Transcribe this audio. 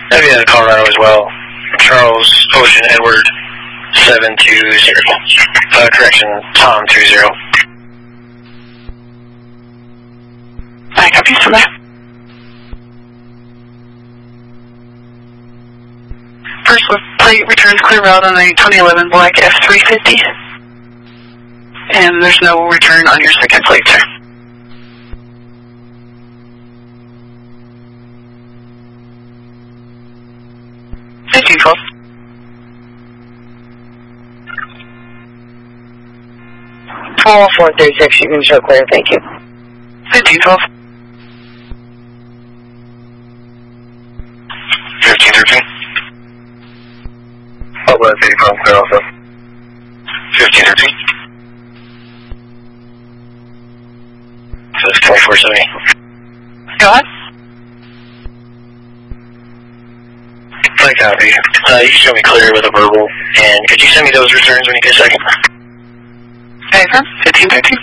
That'd be in Colorado as well. Charles Ocean Edward 720. Correction, Tom 20. I copy from there. First plate returns clear route on a 2011 black F350. And there's no return on your second plate, sir. $15.12. Call 436, you can show clear, thank you. $15.12. 1513. West 85 clear also. 1513. So it's 2470. Go ahead. I copy. You can show me clear with a verbal, and could you send me those returns when you get a second? Okay, 1513.